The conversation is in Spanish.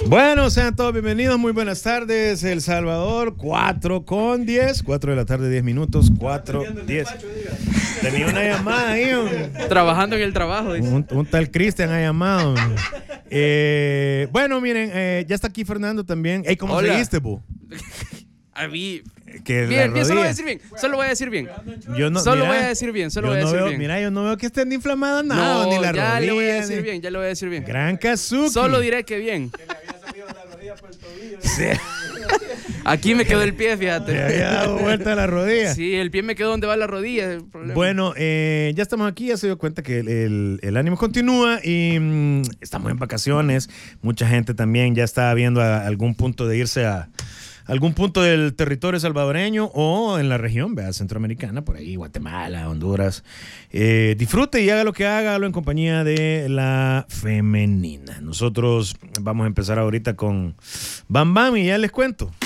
Bueno, sean todos bienvenidos, muy buenas tardes. El Salvador, 4:10, 4 de la tarde, 10 minutos, 4:10. Tenía una llamada ahí. Trabajando en el trabajo. Un tal Cristian ha llamado. Bueno, miren, ya está aquí Fernando también. Ey, ¿cómo seguiste, bu? A mí. Que Bien, solo voy a decir bien. Solo voy a decir bien. Yo no, solo mira, voy a decir bien. Solo yo voy a no decir veo, bien. Mira, yo no veo que estén inflamadas nada, No, ni la rodilla. ya le voy a decir bien. Ya le voy a decir bien. Gran Kazuki. Solo diré que bien. Que le había salido la rodilla por el tobillo. Sí. Aquí me quedó el pie, fíjate. Te había dado vuelta a la rodilla. Sí, el pie me quedó donde va la rodilla. Es el problema. Bueno, ya estamos aquí, ya se dio cuenta que el ánimo continúa y estamos en vacaciones. Mucha gente también ya está viendo algún punto de irse a algún punto del territorio salvadoreño o en la región, vea, centroamericana, por ahí, Guatemala, Honduras. Disfrute y haga lo que haga, hágalo en compañía de la femenina. Nosotros vamos a empezar ahorita con Bam Bam y ya les cuento.